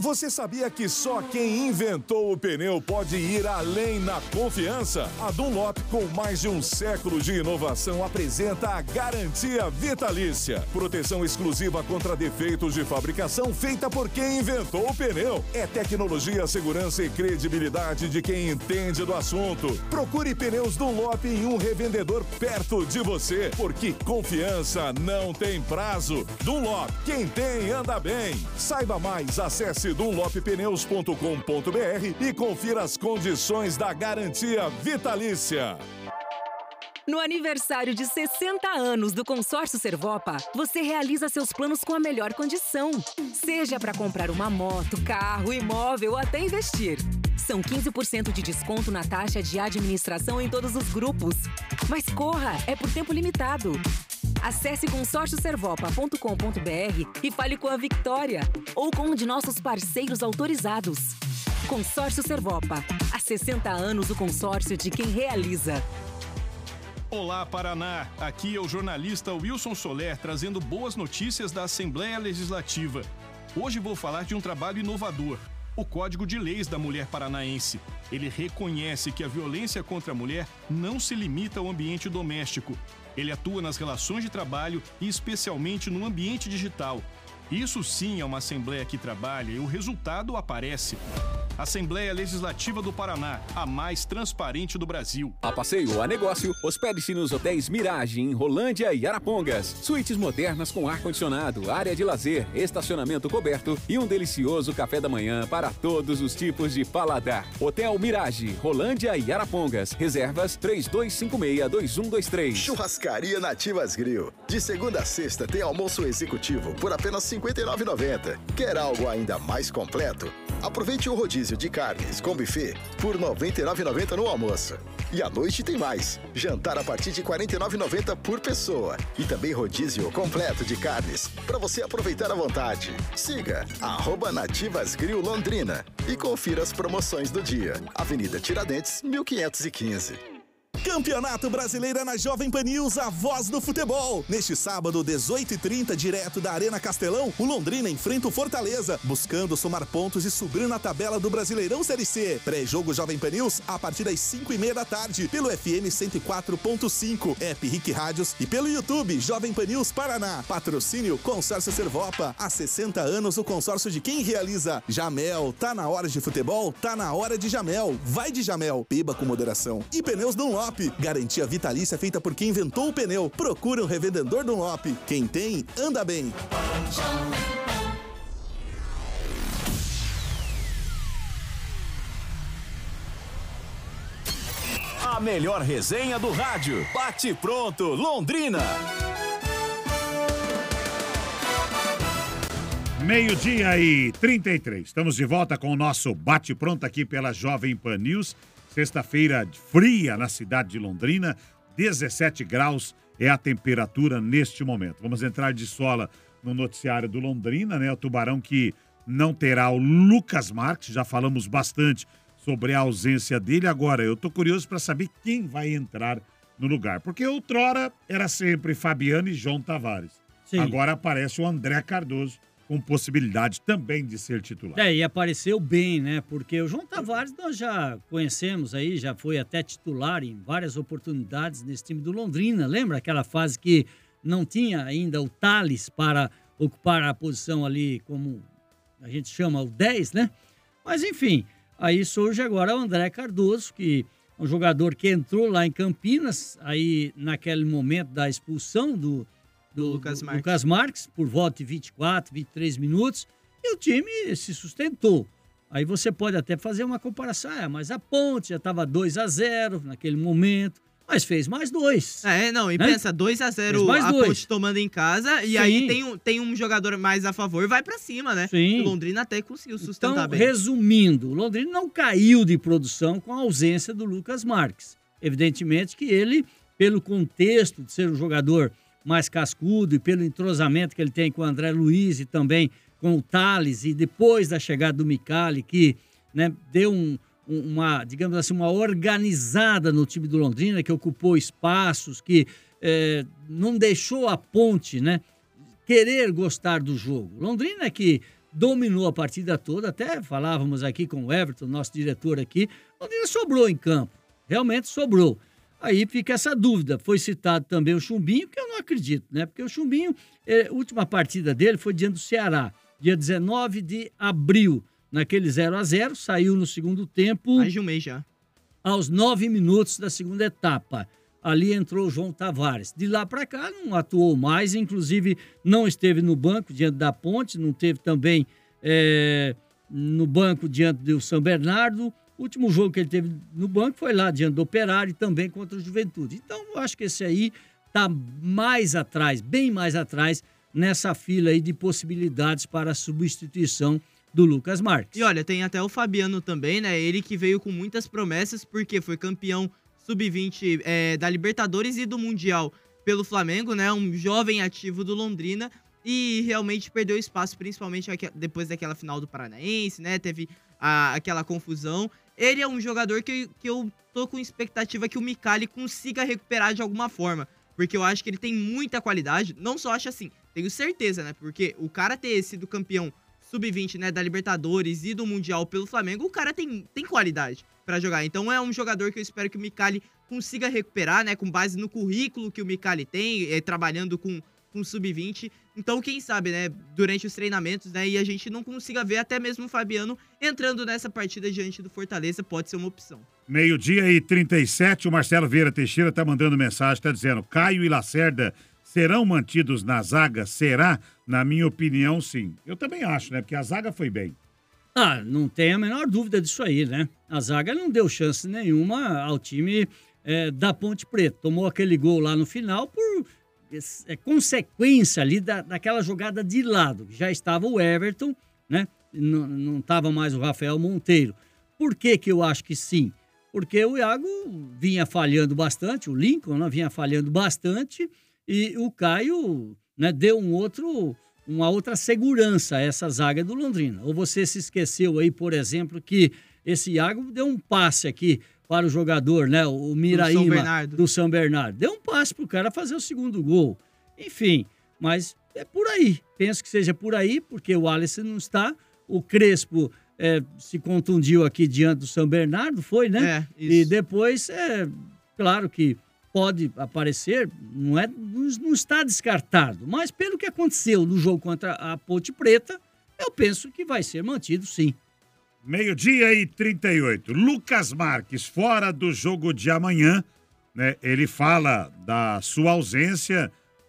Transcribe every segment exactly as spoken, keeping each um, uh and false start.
Você sabia que só quem inventou o pneu pode ir além na confiança? A Dunlop, com mais de um século de inovação, apresenta a garantia vitalícia. Proteção exclusiva contra defeitos de fabricação feita por quem inventou o pneu. É tecnologia, segurança e credibilidade de quem entende do assunto. Procure pneus Dunlop em um revendedor perto de você, porque confiança não tem prazo. Dunlop, quem tem anda bem. Saiba mais, acesse dunlop pneus ponto com ponto b r e confira as condições da garantia vitalícia. No aniversário de sessenta anos do Consórcio Servopa, você realiza seus planos com a melhor condição. Seja para comprar uma moto, carro, imóvel ou até investir. São quinze por cento de desconto na taxa de administração em todos os grupos. Mas corra, é por tempo limitado. Acesse consórcio servopa ponto com ponto b r e fale com a Victoria ou com um de nossos parceiros autorizados. Consórcio Servopa. Há sessenta anos o consórcio de quem realiza. Olá, Paraná! Aqui é o jornalista Wilson Soler trazendo boas notícias da Assembleia Legislativa. Hoje vou falar de um trabalho inovador, o Código de Leis da Mulher Paranaense. Ele reconhece que a violência contra a mulher não se limita ao ambiente doméstico. Ele atua nas relações de trabalho e especialmente no ambiente digital. Isso sim é uma Assembleia que trabalha e o resultado aparece. Assembleia Legislativa do Paraná, a mais transparente do Brasil. A passeio ou a negócio, hospede-se nos hotéis Mirage, em Rolândia e Arapongas. Suítes modernas com ar-condicionado, área de lazer, estacionamento coberto e um delicioso café da manhã para todos os tipos de paladar. Hotel Mirage, Rolândia e Arapongas. Reservas três dois cinco seis, dois um dois três. Churrascaria Nativas Grill. De segunda a sexta tem almoço executivo por apenas cinquenta e nove reais e noventa centavos. Quer algo ainda mais completo? Aproveite o rodízio de carnes com buffet por noventa e nove reais e noventa centavos no almoço. E à noite tem mais. Jantar a partir de quarenta e nove reais e noventa centavos por pessoa. E também rodízio completo de carnes para você aproveitar à vontade. Siga arroba Nativas Grill Londrina e confira as promoções do dia. Avenida Tiradentes, mil quinhentos e quinze. Campeonato Brasileiro é na Jovem Pan News, a voz do futebol. Neste sábado, dezoito e trinta, direto da Arena Castelão, o Londrina enfrenta o Fortaleza, buscando somar pontos e subir na tabela do Brasileirão Série C. Pré-jogo Jovem Pan News, a partir das cinco e meia da tarde, pelo F M cento e quatro ponto cinco, App Rick Rádios e pelo YouTube Jovem Pan News Paraná. Patrocínio Consórcio Servopa. Há sessenta anos, o consórcio de quem realiza. Jamel, tá na hora de futebol? Tá na hora de Jamel. Vai de Jamel, beba com moderação. E pneus Dunlop. Garantia vitalícia feita por quem inventou o pneu. Procura um revendedor Dunlop. Quem tem, anda bem. A melhor resenha do rádio. Bate pronto, Londrina. Meio-dia e trinta e três. Estamos de volta com o nosso Bate Pronto aqui pela Jovem Pan News. Sexta-feira fria na cidade de Londrina, dezessete graus é a temperatura neste momento. Vamos entrar de sola no noticiário do Londrina, né? O Tubarão que não terá o Lucas Marques, já falamos bastante sobre a ausência dele. Agora, eu tô curioso para saber quem vai entrar no lugar, porque outrora era sempre Fabiano e João Tavares. Sim. Agora aparece o André Cardoso, com possibilidade também de ser titular. É, e apareceu bem, né? Porque o João Tavares nós já conhecemos aí, já foi até titular em várias oportunidades nesse time do Londrina. Lembra aquela fase que não tinha ainda o Thales para ocupar a posição ali, como a gente chama o dez, né? Mas enfim, aí surge agora o André Cardoso, que é um jogador que entrou lá em Campinas, aí naquele momento da expulsão do Do, Lucas, do Marques. Lucas Marques, por volta de vinte e quatro, vinte e três minutos, e o time se sustentou. Aí você pode até fazer uma comparação, ah, mas a Ponte já estava dois a zero naquele momento, mas fez mais dois. É, não, e né? pensa, dois a zero a dois. Ponte tomando em casa, e Sim. aí tem um, tem um jogador mais a favor, vai pra cima, né? Sim. O Londrina até conseguiu sustentar então, bem. Resumindo, o Londrina não caiu de produção com a ausência do Lucas Marques. Evidentemente que ele, pelo contexto de ser um jogador mais cascudo e pelo entrosamento que ele tem com o André Luiz e também com o Thales, e depois da chegada do Micali, que né, deu um, uma, digamos assim, uma organizada no time do Londrina, que ocupou espaços, que é, não deixou a Ponte né, querer gostar do jogo. Londrina que dominou a partida toda, até falávamos aqui com o Everton, nosso diretor aqui, Londrina sobrou em campo, realmente sobrou. Aí fica essa dúvida, foi citado também o Chumbinho, que eu não acredito, né? Porque o Chumbinho, a última partida dele foi diante do Ceará, dia dezenove de abril, naquele zero a zero, saiu no segundo tempo... Mais de um mês já. Aos nove minutos da segunda etapa. Ali entrou o João Tavares. De lá para cá não atuou mais, inclusive não esteve no banco diante da Ponte, não teve também é, no banco diante do São Bernardo. O último jogo que ele teve no banco foi lá diante do Operário e também contra o Juventude. Então eu acho que esse aí está mais atrás, bem mais atrás, nessa fila aí de possibilidades para a substituição do Lucas Marques. E olha, tem até o Fabiano também, né? Ele que veio com muitas promessas, porque foi campeão sub vinte é, da Libertadores e do Mundial pelo Flamengo, né? Um jovem ativo do Londrina e realmente perdeu espaço, principalmente depois daquela final do Paranaense, né? Teve a, aquela confusão. Ele é um jogador que, que eu tô com expectativa que o Micali consiga recuperar de alguma forma, porque eu acho que ele tem muita qualidade, não só acho assim, tenho certeza, né? Porque o cara ter sido campeão sub vinte, né, da Libertadores e do Mundial pelo Flamengo, o cara tem, tem qualidade pra jogar. Então é um jogador que eu espero que o Micali consiga recuperar, né, com base no currículo que o Micali tem, é, trabalhando com, com sub vinte. Então, quem sabe, né, durante os treinamentos, né, e a gente não consiga ver até mesmo o Fabiano entrando nessa partida diante do Fortaleza, pode ser uma opção. Meio-dia e trinta e sete, o Marcelo Vieira Teixeira tá mandando mensagem, tá dizendo, Caio e Lacerda serão mantidos na zaga? Será? Na minha opinião, sim. Eu também acho, né? Porque a zaga foi bem. Ah, não tem a menor dúvida disso aí, né? A zaga não deu chance nenhuma ao time é, da Ponte Preta. Tomou aquele gol lá no final por é, consequência ali da, daquela jogada de lado. Já estava o Everton, né? Não, não estava mais o Rafael Monteiro. Por que que eu acho que sim? Porque o Iago vinha falhando bastante, o Lincoln, né, vinha falhando bastante, e o Caio, né, deu um outro, uma outra segurança a essa zaga do Londrina. Ou você se esqueceu aí, por exemplo, que esse Iago deu um passe aqui para o jogador, né, o Miraíma, do São Bernardo. Do São Bernardo. Deu um passe para o cara fazer o segundo gol. Enfim, mas é por aí. Penso que seja por aí, porque o Alisson não está, o Crespo é, se contundiu aqui diante do São Bernardo, foi, né? É, isso. E depois, é claro que pode aparecer, não, é, não está descartado, mas pelo que aconteceu no jogo contra a Ponte Preta, eu penso que vai ser mantido, sim. Meio-dia e trinta e oito. Lucas Marques, fora do jogo de amanhã, né? Ele fala da sua ausência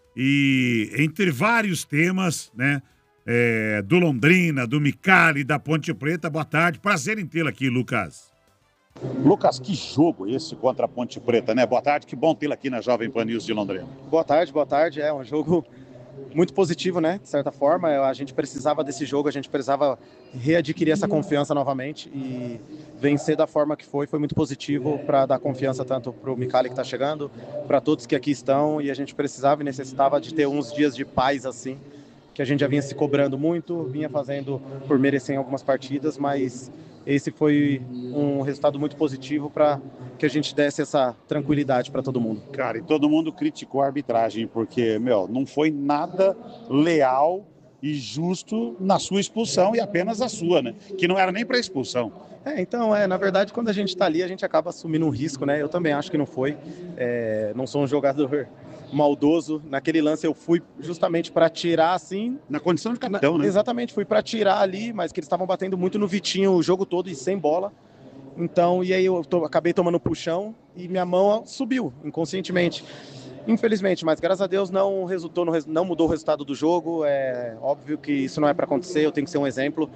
e entre vários temas, né? É, do Londrina, do Micali, da Ponte Preta. Boa tarde, prazer em tê-lo aqui, Lucas. Lucas, que jogo esse contra a Ponte Preta, né? Boa tarde, que bom tê-lo aqui na Jovem Pan News de Londrina. Boa tarde, boa tarde. É um jogo muito positivo, né? De certa forma, a gente precisava desse jogo, a gente precisava readquirir essa confiança novamente e vencer da forma que foi, foi muito positivo para dar confiança tanto para o Micali que está chegando, para todos que aqui estão, e a gente precisava e necessitava de ter uns dias de paz assim, que a gente já vinha se cobrando muito, vinha fazendo por merecer em algumas partidas, mas esse foi um resultado muito positivo para que a gente desse essa tranquilidade para todo mundo. Cara, e todo mundo criticou a arbitragem, porque, meu, não foi nada leal e justo na sua expulsão e apenas a sua, né? Que não era nem para expulsão. É, então, é, na verdade, quando a gente está ali, a gente acaba assumindo um risco, né? Eu também acho que não foi. É, não sou um jogador maldoso. Naquele lance eu fui justamente para tirar, assim... Na condição de capitão, na, né? Exatamente, fui para tirar ali, mas que eles estavam batendo muito no Vitinho o jogo todo e sem bola. Então, e aí eu to, acabei tomando puxão e minha mão subiu inconscientemente. Infelizmente, mas graças a Deus não resultou, no, não mudou o resultado do jogo. É óbvio que isso não é para acontecer, eu tenho que ser um exemplo.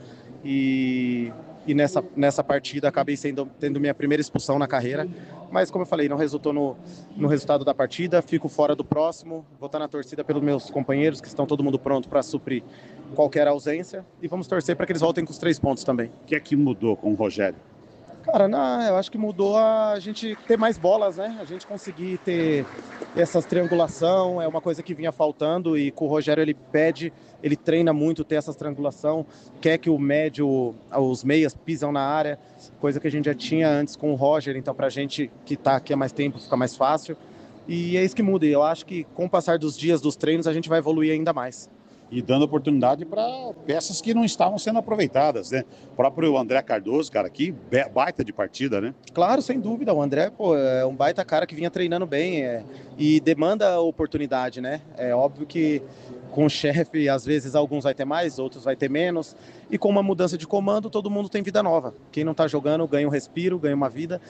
E... E nessa, nessa partida acabei sendo, tendo minha primeira expulsão na carreira. Mas, como eu falei, não resultou no, no resultado da partida. Fico fora do próximo. Vou estar na torcida pelos meus companheiros, que estão todo mundo pronto para suprir qualquer ausência. E vamos torcer para que eles voltem com os três pontos também. O que é que mudou com o Rogério? Cara, não, eu acho que mudou a gente ter mais bolas, né? A gente conseguir ter essa triangulação, é uma coisa que vinha faltando e com o Rogério ele pede, ele treina muito ter essa triangulação, quer que o médio, os meias pisam na área, coisa que a gente já tinha antes com o Roger, então pra gente que tá aqui há mais tempo fica mais fácil. E é isso que muda, e eu acho que com o passar dos dias dos treinos a gente vai evoluir ainda mais. e dando oportunidade para peças que não estavam sendo aproveitadas, né? O próprio André Cardoso, cara, que baita de partida, né? Claro, sem dúvida. O André, pô, é um baita cara que vinha treinando bem é, e demanda oportunidade, né? É óbvio que com o chefe, às vezes, alguns vai ter mais, outros vai ter menos. E com uma mudança de comando, todo mundo tem vida nova. Quem não tá jogando ganha um respiro, ganha uma vida.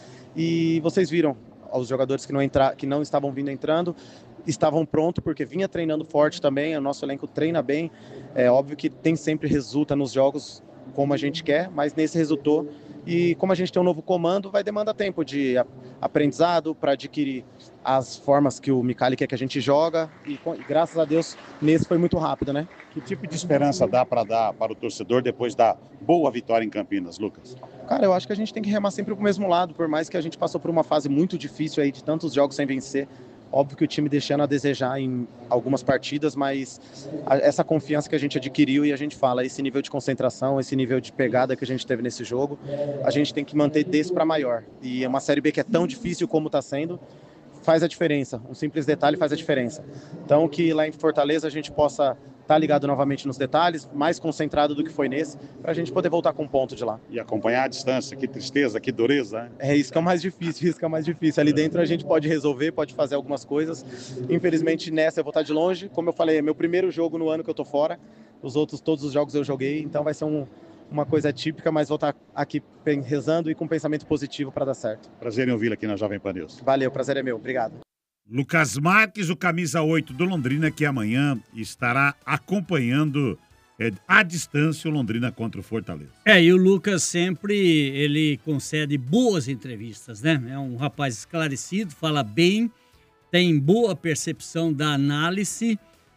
E vocês viram, os jogadores que não, entra... que não estavam vindo entrando, estavam prontos, porque vinha treinando forte também, o nosso elenco treina bem. É óbvio que tem sempre resulta nos jogos como a gente quer, mas nesse resultou. E como a gente tem um novo comando, vai demandar tempo de aprendizado para adquirir as formas que o Micali quer que a gente joga. E, e graças a Deus, nesse foi muito rápido, né? Que tipo de esperança dá para dar para o torcedor depois da boa vitória em Campinas, Lucas? Cara, eu acho que a gente tem que remar sempre pro mesmo lado, por mais que a gente passou por uma fase muito difícil aí, de tantos jogos sem vencer. Óbvio que o time deixando a desejar em algumas partidas, mas a, essa confiança que a gente adquiriu e a gente fala, esse nível de concentração, esse nível de pegada que a gente teve nesse jogo, a gente tem que manter desse para maior. E é uma Série B que é tão difícil como está sendo, faz a diferença. Um simples detalhe faz a diferença. Então que lá em Fortaleza a gente possa estar ligado novamente nos detalhes, mais concentrado do que foi nesse, para a gente poder voltar com um ponto de lá. E acompanhar a distância, que tristeza, que dureza, né? É isso que é o mais difícil, isso que é o mais difícil. Ali dentro a gente pode resolver, pode fazer algumas coisas. Infelizmente nessa eu vou estar de longe. Como eu falei, é meu primeiro jogo no ano que eu tô fora. Os outros, todos os jogos eu joguei, então vai ser um, uma coisa típica, mas vou estar aqui rezando e com pensamento positivo para dar certo. Prazer em ouvi-lo aqui na Jovem Pan News. Valeu, prazer é meu, obrigado. Lucas Marques, o camisa oito do Londrina, que amanhã estará acompanhando é, à distância o Londrina contra o Fortaleza. É, e o Lucas sempre, ele concede boas entrevistas, né? É um rapaz esclarecido, fala bem, tem boa percepção da análise,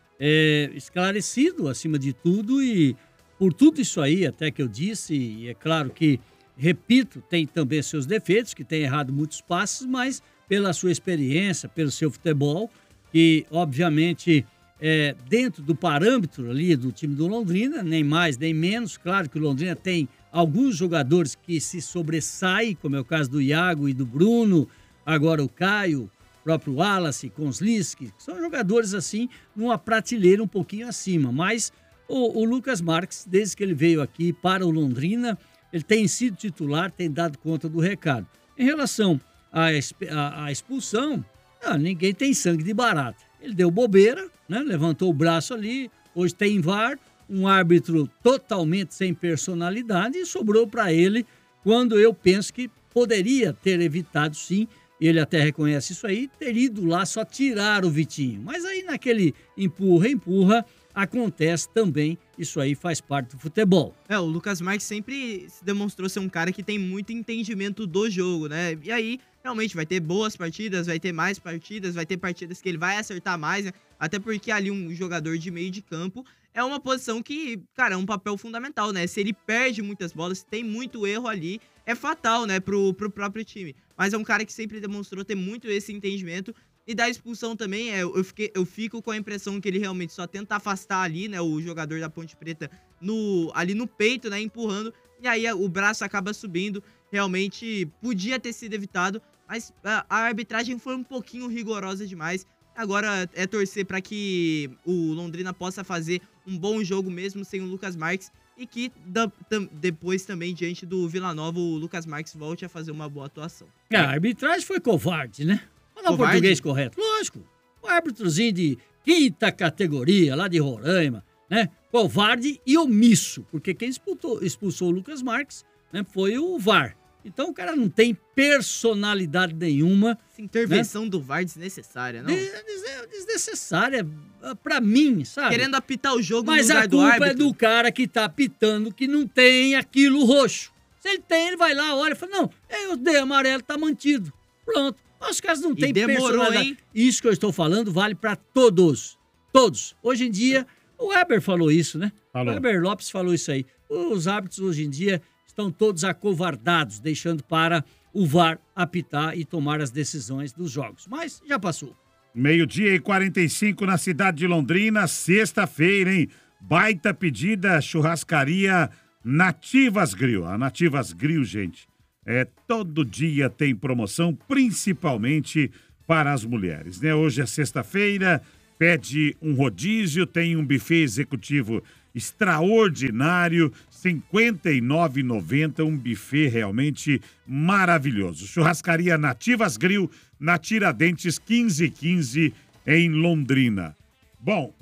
é, esclarecido acima de tudo, e por tudo isso aí, até que eu disse, e é claro que, repito, tem também seus defeitos, que tem errado muitos passes, mas pela sua experiência, pelo seu futebol, que obviamente é dentro do parâmetro ali do time do Londrina, nem mais nem menos. Claro que o Londrina tem alguns jogadores que se sobressaem, como é o caso do Iago e do Bruno, agora o Caio, o próprio Wallace, Konsliski, que são jogadores assim, numa prateleira um pouquinho acima. Mas o, o Lucas Marques, desde que ele veio aqui para o Londrina, ele tem sido titular, tem dado conta do recado. Em relação A, a, a expulsão, ah, ninguém tem sangue de barata. Ele deu bobeira, né? Levantou o braço ali, hoje tem V A R, um árbitro totalmente sem personalidade, e sobrou para ele, quando eu penso que poderia ter evitado sim, ele até reconhece isso aí, ter ido lá só tirar o Vitinho. Mas aí naquele empurra, empurra, acontece também, isso aí faz parte do futebol. É, o Lucas Marques sempre se demonstrou ser um cara que tem muito entendimento do jogo, né? E aí, realmente, vai ter boas partidas, vai ter mais partidas, vai ter partidas que ele vai acertar mais, né? Até porque ali um jogador de meio de campo é uma posição que, cara, é um papel fundamental, né? Se ele perde muitas bolas, se tem muito erro ali, é fatal, né, pro, pro próprio time. Mas é um cara que sempre demonstrou ter muito esse entendimento. E da expulsão também, é, eu, fiquei, eu fico com a impressão que ele realmente só tenta afastar ali, né, o jogador da Ponte Preta no, ali no peito, né, empurrando, e aí o braço acaba subindo. Realmente podia ter sido evitado, mas a, a arbitragem foi um pouquinho rigorosa demais. Agora é torcer para que o Londrina possa fazer um bom jogo mesmo sem o Lucas Marques, e que da, tam, depois também, diante do Vila Nova, o Lucas Marques volte a fazer uma boa atuação. É, a arbitragem foi covarde, né? Falar o português correto. Lógico. Um árbitro,zinho de quinta categoria, lá de Roraima, né? Covarde e omisso, porque quem expulsou, expulsou o Lucas Marques, né, foi o V A R. Então o cara não tem personalidade nenhuma. Essa intervenção, né, do V A R desnecessária, não? Desnecessária pra mim, sabe? Querendo apitar o jogo Mas no lugar do árbitro. Mas a culpa é do cara que tá apitando, que não tem aquilo roxo. Se ele tem, ele vai lá, olha e fala, não, eu dei amarelo, tá mantido. Pronto. Os caras não têm personalidade. Hein? Isso que eu estou falando vale pra todos. Todos. Hoje em dia, o Weber falou isso, né? Falou. O Weber Lopes falou isso aí. Os árbitros hoje em dia estão todos acovardados, deixando para o V A R apitar e tomar as decisões dos jogos. Mas já passou. Meio-dia e quarenta e cinco na cidade de Londrina, sexta-feira, hein? Baita pedida, churrascaria Nativas Grill. A Nativas Grill, gente, é, todo dia tem promoção, principalmente para as mulheres, né? Hoje é sexta-feira, pede um rodízio, tem um buffet executivo extraordinário, cinquenta e nove reais e noventa centavos, um buffet realmente maravilhoso. Churrascaria Nativas Grill, na Tiradentes quinze quinze, em Londrina. Bom,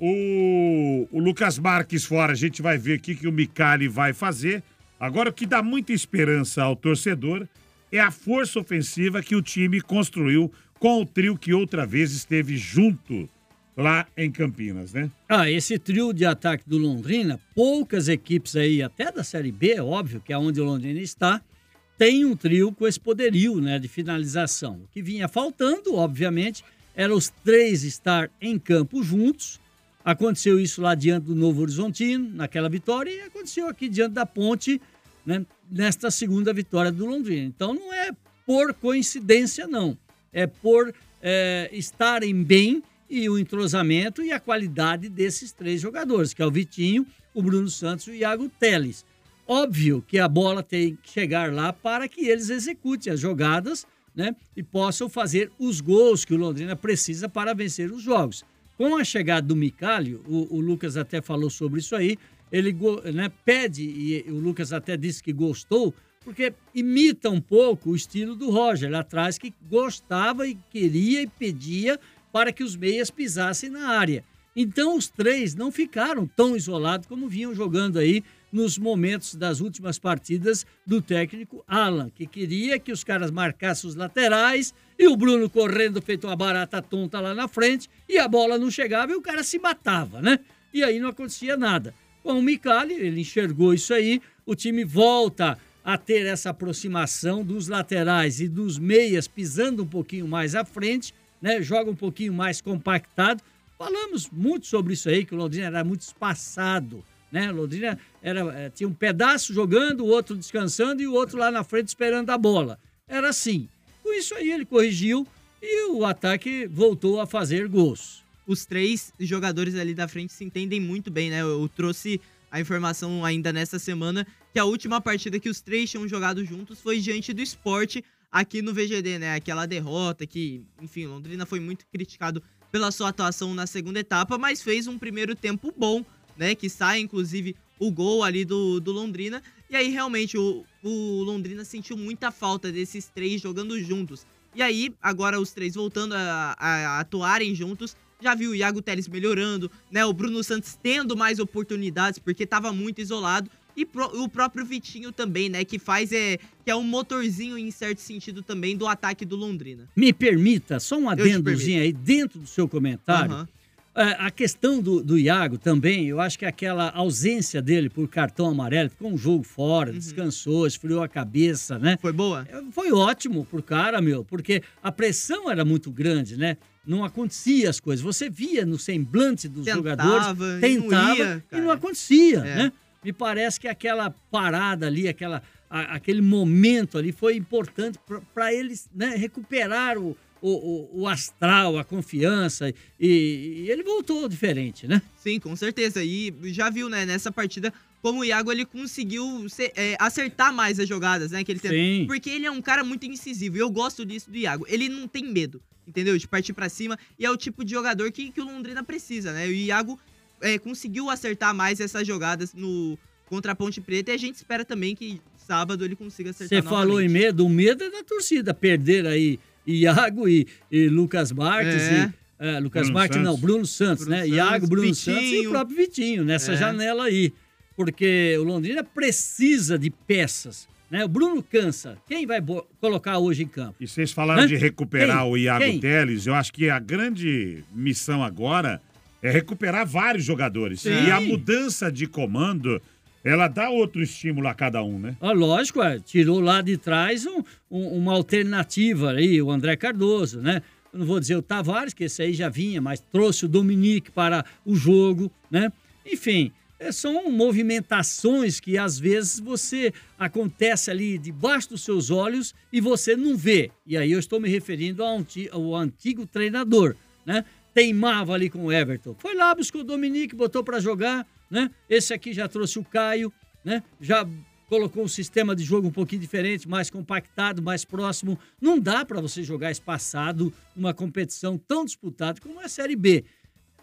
o, o Lucas Marques fora, a gente vai ver o que, que o Micali vai fazer. Agora, o que dá muita esperança ao torcedor é a força ofensiva que o time construiu com o trio que outra vez esteve junto lá em Campinas, né? Ah, esse trio de ataque do Londrina, poucas equipes aí, até da Série B, óbvio, que é onde o Londrina está, tem um trio com esse poderio, né, de finalização. O que vinha faltando, obviamente, era os três estar em campo juntos. Aconteceu isso lá diante do Novo Horizontino, naquela vitória, e aconteceu aqui diante da Ponte, né, nesta segunda vitória do Londrina. Então não é por coincidência, não. É por é, estarem bem e o entrosamento e a qualidade desses três jogadores, que é o Vitinho, o Bruno Santos e o Iago Teles. Óbvio que a bola tem que chegar lá para que eles executem as jogadas, né, e possam fazer os gols que o Londrina precisa para vencer os jogos. Com a chegada do Micali, o, o Lucas até falou sobre isso aí, ele, né, pede, e o Lucas até disse que gostou, porque imita um pouco o estilo do Roger lá atrás, que gostava e queria e pedia para que os meias pisassem na área. Então os três não ficaram tão isolados como vinham jogando aí nos momentos das últimas partidas do técnico Alan, que queria que os caras marcassem os laterais e o Bruno correndo feito uma barata tonta lá na frente e a bola não chegava e o cara se matava, né? E aí não acontecia nada. Com o Micali, ele enxergou isso aí, o time volta a ter essa aproximação dos laterais e dos meias pisando um pouquinho mais à frente, né? Joga um pouquinho mais compactado. Falamos muito sobre isso aí, que o Londrina era muito espaçado, né? O Londrina era, tinha um pedaço jogando, o outro descansando e o outro lá na frente esperando a bola. Era assim. Com isso aí ele corrigiu e o ataque voltou a fazer gols. Os três jogadores ali da frente se entendem muito bem, né? Eu trouxe a informação ainda nessa semana que a última partida que os três tinham jogado juntos foi diante do Sport aqui no V G D, né? Aquela derrota que, enfim, Londrina foi muito criticado pela sua atuação na segunda etapa, mas fez um primeiro tempo bom, né? Que sai, inclusive, o gol ali do, do Londrina. E aí, realmente, o, o Londrina sentiu muita falta desses três jogando juntos. E aí, agora os três voltando a, a, a atuarem juntos, já viu o Iago Teles melhorando, né? O Bruno Santos tendo mais oportunidades, porque estava muito isolado. E pro, o próprio Vitinho também, né? Que faz, é, que é um motorzinho, em certo sentido, também, do ataque do Londrina. Me permita, só um adendozinho aí, dentro do seu comentário. Uhum. A questão do, do Iago também, eu acho que aquela ausência dele por cartão amarelo, ficou um jogo fora, uhum. descansou, esfriou a cabeça, né? Foi boa? Foi ótimo pro cara, meu, porque a pressão era muito grande, né? Não acontecia as coisas. Você via no semblante dos tentava, jogadores, tentava e não, ia, e não acontecia, é. né? Me parece que aquela parada ali, aquela, a, aquele momento ali foi importante para eles, né, recuperar o O, o, o astral, a confiança, e, e ele voltou diferente, né? Sim, com certeza. E já viu, né, nessa partida, como o Iago ele conseguiu ser, é, acertar mais as jogadas, né? Que ele tem. Porque ele é um cara muito incisivo, e eu gosto disso do Iago. Ele não tem medo, entendeu? De partir pra cima, e é o tipo de jogador que, que o Londrina precisa, né? O Iago é, conseguiu acertar mais essas jogadas no, contra a Ponte Preta, e a gente espera também que sábado ele consiga acertar Você falou em medo, o medo é da torcida, perder aí Iago e, e Lucas Marques, é. e, é, Lucas Bruno Marques Santos. não, Bruno Santos, Bruno né? Santos, Iago, Bruno Vitinho. Santos e o próprio Vitinho, nessa é. janela aí. Porque o Londrina precisa de peças, né? O Bruno cansa. Quem vai colocar hoje em campo? E vocês falaram Hã? de recuperar Quem? o Iago Quem? Teles, eu acho que a grande missão agora é recuperar vários jogadores. Sim. E a mudança de comando, ela dá outro estímulo a cada um, né? Ah, lógico, é. Tirou lá de trás um, um, uma alternativa aí, o André Cardoso, né? Eu não vou dizer o Tavares, que esse aí já vinha, mas trouxe o Dominique para o jogo, né? Enfim, é, são movimentações que às vezes você acontece ali debaixo dos seus olhos e você não vê. E aí eu estou me referindo ao, ao antigo treinador, né? Teimava ali com o Everton. Foi lá, buscou o Dominique, botou para jogar, né? Esse aqui já trouxe o Caio, né? Já colocou um sistema de jogo um pouquinho diferente, mais compactado, mais próximo. Não dá para você jogar espaçado numa competição tão disputada como é a Série B.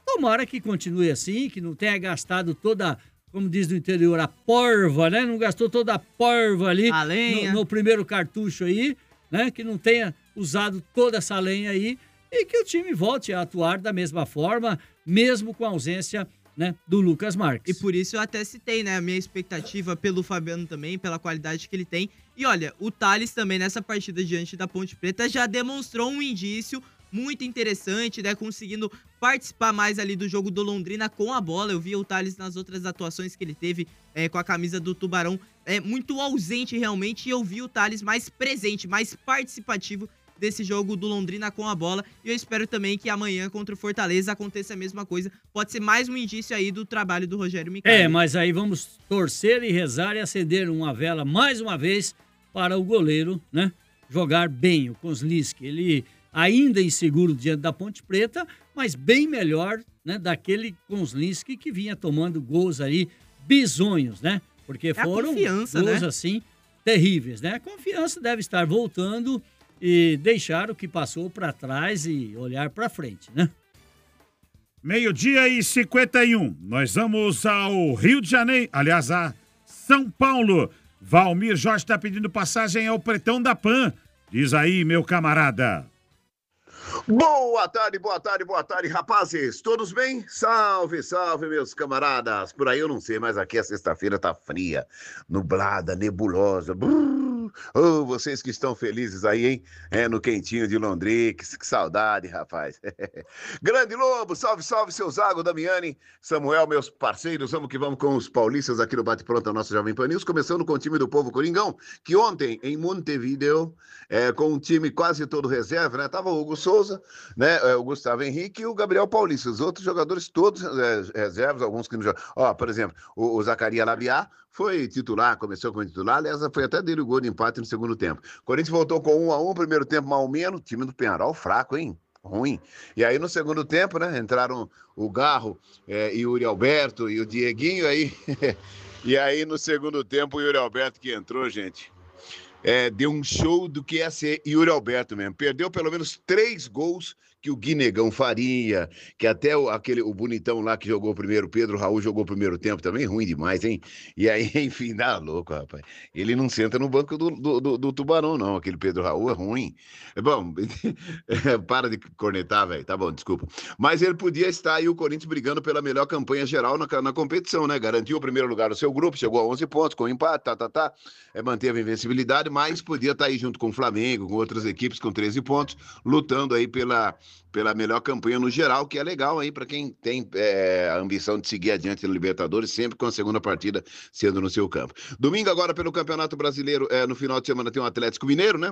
tomara que continue assim, que não tenha gastado toda, como diz no interior, a porva, né? Não gastou toda a porva ali A lenha. No, no primeiro cartucho aí, né? Que não tenha usado toda essa lenha aí e que o time volte a atuar da mesma forma, mesmo com a ausência, né, do Lucas Marques. E por isso eu até citei, né, a minha expectativa pelo Fabiano também, pela qualidade que ele tem. E olha, o Thales também nessa partida diante da Ponte Preta já demonstrou um indício muito interessante, né, conseguindo participar mais ali do jogo do Londrina com a bola. Eu vi o Thales nas outras atuações que ele teve é, com a camisa do Tubarão, é muito ausente realmente, e eu vi o Thales mais presente, mais participativo desse jogo do Londrina com a bola, e eu espero também que amanhã contra o Fortaleza aconteça a mesma coisa. Pode ser mais um indício aí do trabalho do Rogério Micali. É, mas aí vamos torcer e rezar e acender uma vela mais uma vez para o goleiro, né, jogar bem, o Kozlinski. Ele ainda inseguro diante da Ponte Preta, mas bem melhor, né, daquele Kozlinski que vinha tomando gols aí bizonhos, né? Porque É a foram confiança, gols né? assim terríveis, né? A confiança deve estar voltando e deixar o que passou para trás e olhar para frente, né? Meio-dia e cinquenta e um. Nós vamos ao Rio de Janeiro, aliás, a São Paulo. Valmir Jorge está pedindo passagem ao Pretão da Pan. Diz aí, meu camarada. Boa tarde, boa tarde, boa tarde, rapazes. Todos bem? Salve, salve, meus camaradas. Por aí eu não sei, mas aqui a sexta-feira tá fria, nublada, nebulosa. Brrr. Oh, vocês que estão felizes aí, hein? É, no quentinho de Londrina. Que, que saudade, rapaz. Grande Lobo, salve, salve, seu Zago, Damiani, Samuel, meus parceiros. Vamos que vamos com os paulistas aqui no Bate Pronto, a nossa Jovem Pan News. Começando com o time do Povo Coringão, que ontem, em Montevideo, é, com um time quase todo reserva, né? Tava o Hugo Souza, né, o Gustavo Henrique e o Gabriel Paulista. Os outros jogadores todos é, reservas, alguns que não jogam. Ó, por exemplo, o, o Zacarias Labiá foi titular, começou como titular, aliás, foi até dele o gol de empate no segundo tempo. O Corinthians voltou com um a um, primeiro tempo mal menos, time do Penharol fraco, hein? Ruim. E aí no segundo tempo, né, entraram o Garro é, e o Yuri Alberto e o Dieguinho, aí... e aí no segundo tempo o Yuri Alberto que entrou, gente... É, deu um show do que é ser Yuri Alberto mesmo. Perdeu pelo menos três gols que o Guinegão faria, que até o, aquele, o bonitão lá que jogou primeiro, Pedro Raul, jogou o primeiro tempo também, ruim demais, hein? E aí, enfim, dá louco, rapaz. Ele não senta no banco do, do, do, do Tubarão, não. Aquele Pedro Raul é ruim. Bom, para de cornetar, velho. Tá bom, desculpa. Mas ele podia estar aí, o Corinthians, brigando pela melhor campanha geral na, na competição, né? Garantiu o primeiro lugar no seu grupo, chegou a onze pontos, com empate, tá, tá, tá. É, manteve a invencibilidade, mas podia estar aí junto com o Flamengo, com outras equipes com treze pontos, lutando aí pela, pela melhor campanha no geral, que é legal aí para quem tem é, a ambição de seguir adiante na Libertadores, sempre com a segunda partida sendo no seu campo. Domingo agora pelo Campeonato Brasileiro, é, no final de semana tem o Atlético Mineiro, né?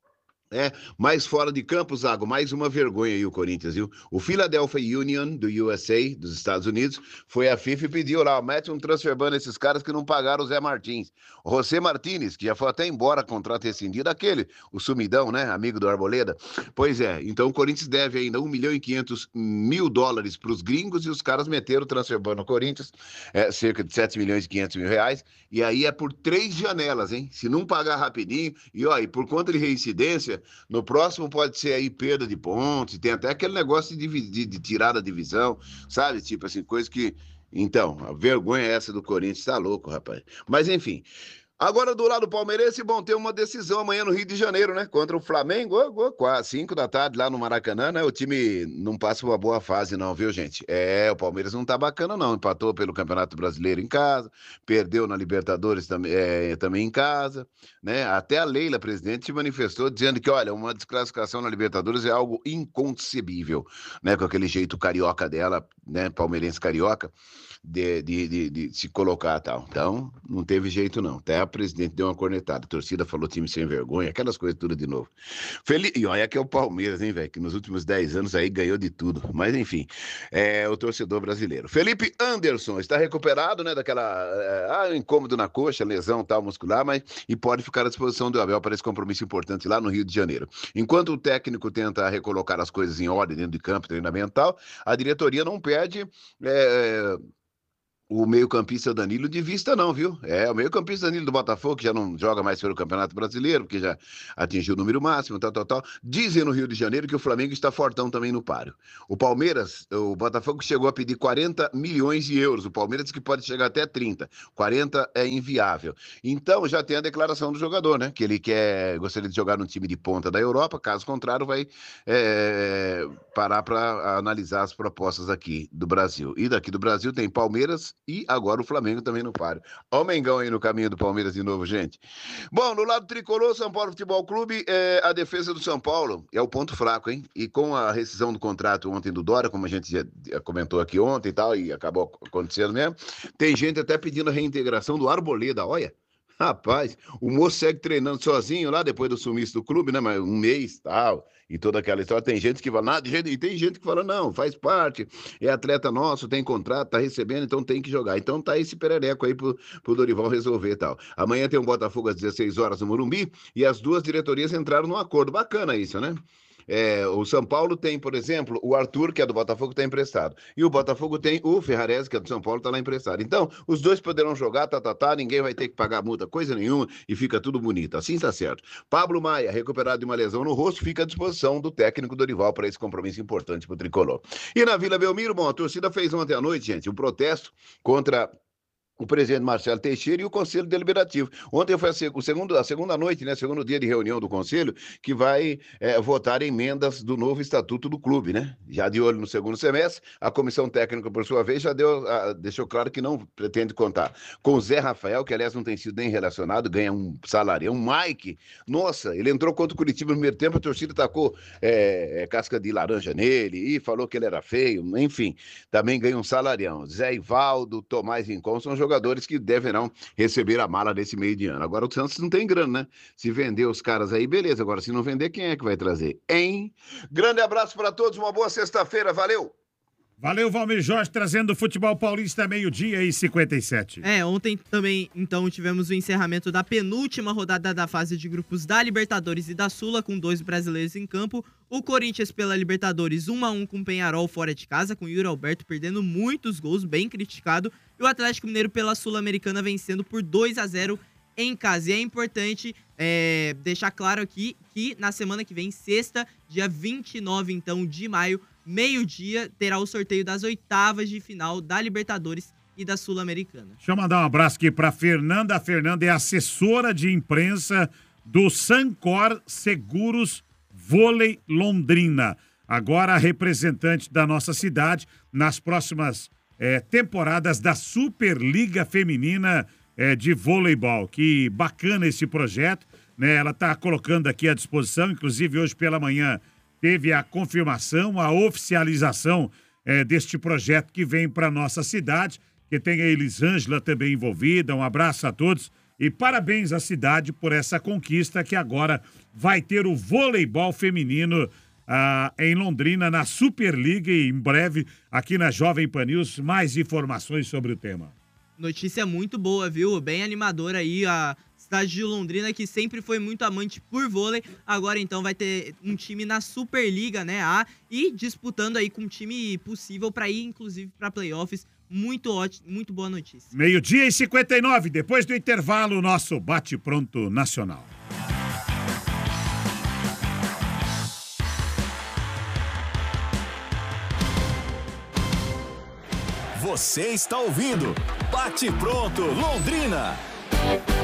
É, mais fora de campo, Zago, mais uma vergonha aí o Corinthians, viu? O Philadelphia Union, do U S A, dos Estados Unidos, foi a FIFA e pediu lá, mete um transfer ban nesses caras que não pagaram o Zé Martins. O José Martínez, que já foi até embora, contrato rescindido, aquele, o sumidão, né, amigo do Arboleda. Pois é, então o Corinthians deve ainda um milhão e quinhentos mil dólares para os gringos e os caras meteram o transfer ban no Corinthians, é, cerca de sete milhões e quinhentos mil reais, e aí é por três janelas, hein? Se não pagar rapidinho, e ó, e por conta de reincidência, no próximo pode ser aí perda de pontos, tem até aquele negócio de, de, de tirar da divisão, sabe? Tipo assim, coisa que... Então, a vergonha é essa do Corinthians, tá louco, rapaz. Mas enfim... Agora, do lado palmeirense, bom, tem uma decisão amanhã no Rio de Janeiro, né? Contra o Flamengo, quase cinco da tarde lá no Maracanã, né? O time não passa uma boa fase não, viu, gente? É, o Palmeiras não tá bacana não, empatou pelo Campeonato Brasileiro em casa, perdeu na Libertadores também, é, também em casa, né? Até a Leila, presidente, se manifestou dizendo que, olha, uma desclassificação na Libertadores é algo inconcebível, né? Com aquele jeito carioca dela, né? Palmeirense carioca. De, de, de, de se colocar e tal. Então, não teve jeito não. Até a presidente deu uma cornetada. A torcida falou time sem vergonha, aquelas coisas tudo de novo. Feliz... E olha que é o Palmeiras, hein, velho? Que nos últimos dez anos aí ganhou de tudo. Mas, enfim, é o torcedor brasileiro. Felipe Anderson está recuperado, né, daquela... É, ah, incômodo na coxa, lesão tal, muscular, mas... E pode ficar à disposição do Abel para esse compromisso importante lá no Rio de Janeiro. Enquanto o técnico tenta recolocar as coisas em ordem dentro de campo, treinamental, a diretoria não perde... É... o meio-campista Danilo de vista não, viu? É, o meio-campista Danilo do Botafogo, que já não joga mais pelo Campeonato Brasileiro, porque já atingiu o número máximo, tal, tal, tal. Dizem no Rio de Janeiro que o Flamengo está fortão também no páreo. O Palmeiras, o Botafogo chegou a pedir quarenta milhões de euros. O Palmeiras diz que pode chegar até trinta. quarenta é inviável. Então, já tem a declaração do jogador, né? Que ele quer, gostaria de jogar num time de ponta da Europa, caso contrário, vai é, parar para analisar as propostas aqui do Brasil. E daqui do Brasil tem Palmeiras e agora o Flamengo também no páreo. Olha o Mengão aí no caminho do Palmeiras de novo, gente. Bom, no lado tricolor, São Paulo Futebol Clube, é, a defesa do São Paulo é o ponto fraco, hein? E com a rescisão do contrato ontem do Dória, como a gente já comentou aqui ontem e tal, e acabou acontecendo mesmo, tem gente até pedindo a reintegração do Arboleda, olha. Rapaz, o moço segue treinando sozinho lá depois do sumiço do clube, né? Mas um mês tal, e toda aquela história. Tem gente que fala, nada, e tem gente que fala, não, faz parte, é atleta nosso, tem contrato, tá recebendo, então tem que jogar. Então tá esse perereco aí pro, pro Dorival resolver e tal. Amanhã tem um Botafogo às dezesseis horas no Morumbi, e as duas diretorias entraram num acordo. Bacana isso, né? É, o São Paulo tem, por exemplo, o Arthur, que é do Botafogo, está emprestado. E o Botafogo tem o Ferrarese, que é do São Paulo, está lá emprestado. Então, os dois poderão jogar, tá, tá, tá, ninguém vai ter que pagar multa, coisa nenhuma, e fica tudo bonito. Assim está certo. Pablo Maia, recuperado de uma lesão no rosto, fica à disposição do técnico Dorival para esse compromisso importante para o Tricolor. E na Vila Belmiro, bom, a torcida fez ontem à noite, gente, um protesto contra o presidente Marcelo Teixeira e o Conselho Deliberativo. Ontem foi a, seg- o segundo, a segunda noite, né, segundo dia de reunião do Conselho, que vai é, votar emendas do novo Estatuto do Clube, né? Já de olho no segundo semestre, a Comissão Técnica, por sua vez, já deu, a, deixou claro que não pretende contar com o Zé Rafael, que aliás não tem sido nem relacionado, ganha um salário. Um Mike, nossa, ele entrou contra o Curitiba no primeiro tempo, a torcida tacou é, é, casca de laranja nele e falou que ele era feio, enfim, também ganha um salarião. Zé Ivaldo, Tomás Rincon, são jogadores que deverão receber a mala desse meio de ano. Agora o Santos não tem grana, né? Se vender os caras aí, beleza. Agora, se não vender, quem é que vai trazer? Hein? Grande abraço para todos, uma boa sexta-feira, valeu! Valeu, Valmir Jorge, trazendo o futebol paulista meio-dia e cinquenta e sete. É, ontem também, então, tivemos o encerramento da penúltima rodada da fase de grupos da Libertadores e da Sula, com dois brasileiros em campo. O Corinthians pela Libertadores, um a um com o Peñarol fora de casa, com o Yuri Alberto perdendo muitos gols, bem criticado. E o Atlético Mineiro pela Sul-Americana vencendo por dois a zero em casa. E é importante é, deixar claro aqui que na semana que vem, sexta, dia vinte e nove, então, de maio, meio-dia, terá o sorteio das oitavas de final da Libertadores e da Sul-Americana. Deixa eu mandar um abraço aqui para Fernanda. A Fernanda é assessora de imprensa do Sancor Seguros Vôlei Londrina. Agora representante da nossa cidade nas próximas é, temporadas da Superliga Feminina é, de Voleibol. Que bacana esse projeto, né? Ela está colocando aqui à disposição, inclusive hoje pela manhã teve a confirmação, a oficialização é, deste projeto que vem para nossa cidade, que tem a Elisângela também envolvida. Um abraço a todos e parabéns à cidade por essa conquista que agora vai ter o voleibol feminino ah, em Londrina, na Superliga, e em breve aqui na Jovem Pan News mais informações sobre o tema. Notícia muito boa, viu? Bem animadora aí, a cidade de Londrina, que sempre foi muito amante por vôlei, agora então vai ter um time na Superliga, né, A, e disputando aí com um time possível para ir, inclusive, para playoffs. Muito ótimo, muito boa notícia. Meio-dia e cinquenta e nove, depois do intervalo, nosso bate-pronto nacional. Você está ouvindo Bate Pronto Londrina.